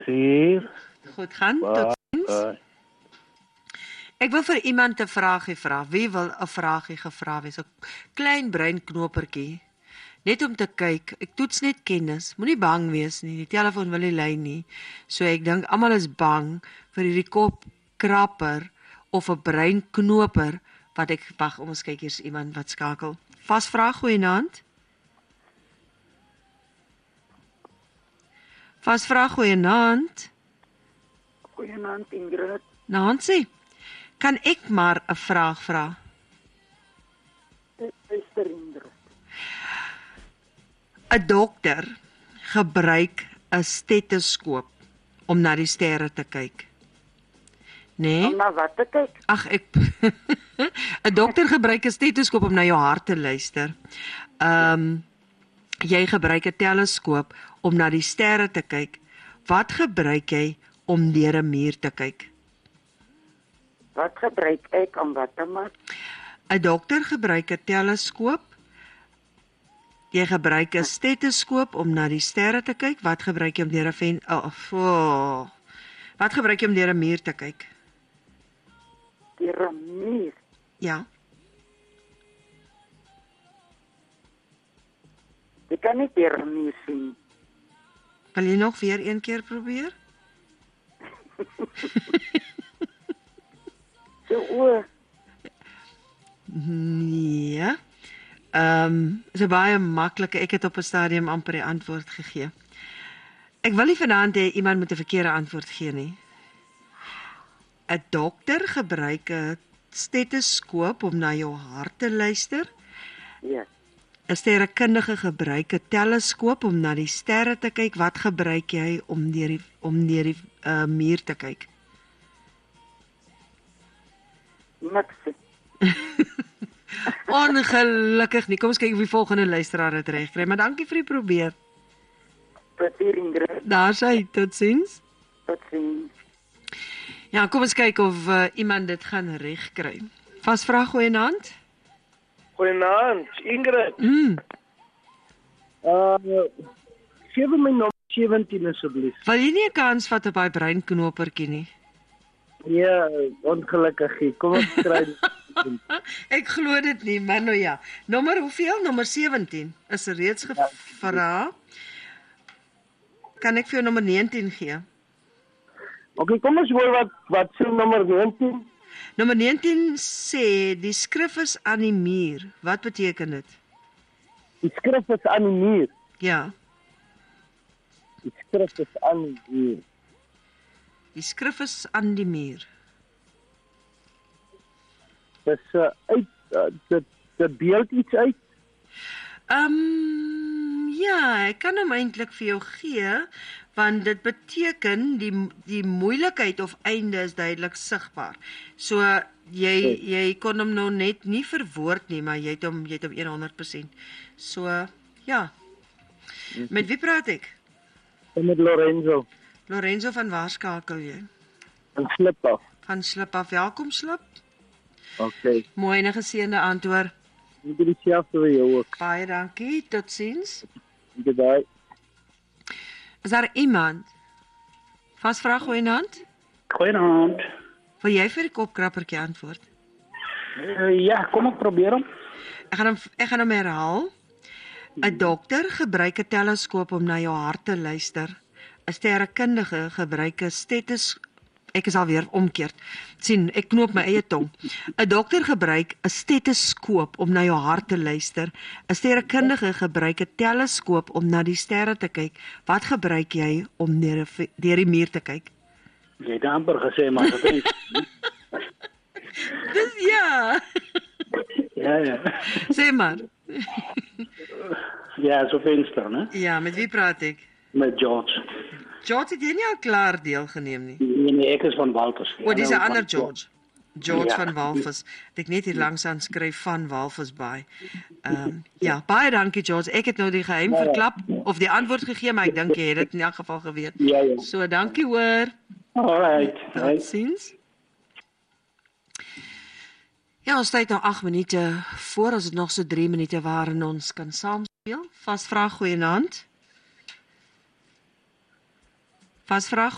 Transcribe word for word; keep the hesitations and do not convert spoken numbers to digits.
vier, Goed gaan, tot vijf, ziens. uh, Ek wil vir iemand 'n vraagie vra. Wie wil 'n vraagie gevra wees? 'n Klein breinknopertjie. Net om te kyk. Ek toets net kennis. Moenie bang wees nie. Die telefoon wil nie lui nie. So ek dink almal is bang vir hierdie kopkrapper of 'n breinknoper wat ek wag, om ons kyk, hier's iemand wat skakel. Vasvra, goeienaand. Vasvra, goeienaand. Goeienaand Ingrid. Nancy, kan ek maar 'n vraag vra? Luister Ingrid. 'n Dokter gebruik 'n stetoskoop om na die sterre te kyk. Nee? Om na wat te kyk? Ag ek 'n dokter gebruik 'n stetoskoop om na jou hart te luister. Ehm um, jy gebruik 'n teleskoop om na die sterre te kyk. Wat gebruik jy om deur 'n muur te kyk? Wat gebruik ek om wat te maak? 'n Dokter gebruik 'n teleskoop. Jy gebruik 'n stetoskoop om na die sterre te kyk. Wat gebruik jy om deur 'n ven oh, oh. Wat gebruik jy om deur 'n muur te kyk? Deur 'n muur. Ja. Ek kan nie deur 'n muur sien. Wil jy nog weer een keer probeer? Jou oë. Nee. Ehm, um, is 'n baie maklike. Ek het op 'n stadium amper die antwoord gegee. Ek wil nie vanaand hê iemand moet 'n verkeerde antwoord gee nie. 'n Dokter gebruik 'n stetoskoop om na jou hart te luister. Ja. 'n Sterrekundige gebruik 'n teleskoop om na die sterre te kyk. Wat gebruik jy om deur die om deur die uh, muur te kyk? Niks. Ongelukkig nie. Kom ons kyk of die volgende luisteraar dit reg kry. Maar dankie vir die probeer. Tot hier Ingrid. Daar sy, totsiens. Tot ziens. Ja, kom ons kyk of uh, iemand dit gaan reg kry. Vasvra, goeienaand. goeienaand, Ingrid. Mm. Uh, geef my nommer sewentien asseblief. Wil jy nie 'n kans vat op daai breinknopertjie nie? Ja, ongelukkig. nie. Kom ons kry dit. Ek glo dit nie, maar nou ja. Nommer hoeveel? Nommer sewentien is reeds gevra. Kan ek vir jou nommer negentien gee? Okay, kom ons hoor wat wat sê nommer negentien. Nommer negentien sê die skrif is aan die muur. Wat beteken dit? Die skrif is aan die muur. Ja, Die skrif is aan die muur. die skrif is aan die muur. Dis uh, uit uh, dit dit beeld iets uit. Ehm um, ja, ek kan hom eintlik vir jou gee, want dit beteken die die moeilikheid of einde is duidelik sigbaar. So jy jy kon hom nou net nie verwoord nie, maar jy het hom jy het hom honderd persent. So ja. Met wie praat ek? En met Lorenzo. Lorenzo, van waar skakel jy? En slip af. Van Slip af. Welkom Slip. Okay. Mooi en geseënde antwoord. Ek het dieselfde vir jou ook. Baie dankie. Totsiens. Goodbye. Is daar iemand? Vasvra, goeienaand. Goeienaand. Wil jy vir die kopkrappertjie antwoord? Uh, ja, kom ek probeer hom. Ek gaan hom ek gaan hom herhaal. 'n Dokter gebruik 'n teleskoop om na jou hart te luister. 'n Sterrekundige gebruik 'n stetoskoop. Ek is alweer omkeerd. sien, ek knoop my eie tong. 'n Dokter gebruik 'n stetoskoop om na jou hart te luister. 'n Sterrekundige gebruik 'n teleskoop om na die sterre te kyk. Wat gebruik jy om deur deur die muur te kyk? Jy het amper gesê maar dit is. Dis ja. Ja, ja. Sê maar. Ja, so venster, né? Ja, met wie praat ek? Met George. George, het jy nie al klaar deelgeneem nie? Nee, nee, ek is van Walters. O, dis 'n Ja, ander van- George. George Ja. van Walvis. Het ek net hier langs aan skryf van Walvis Bay. Ehm um, ja, baie dankie George. Ek het nou die geheim verklap of die antwoord gegee, maar ek dink jy het dit in elk geval geweet. Ja, ja. So, dankie hoor. Alright. Right. Totsiens. Ja, ons tyd nou agt minute voor, as dit nog so drie minute waarin ons kan saam speel. Vasvra, goeienaand. Vasvra,